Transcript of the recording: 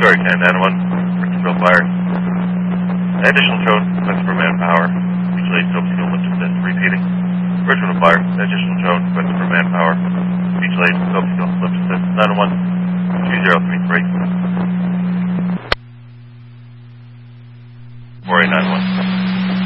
Sorry, 10 and 1. Richardville Fire. Additional tone, request for manpower. Mutual aid, Soap Fuel, Lifted, repeating. Richardville Fire. Additional tone, request for manpower. Mutual aid, Soap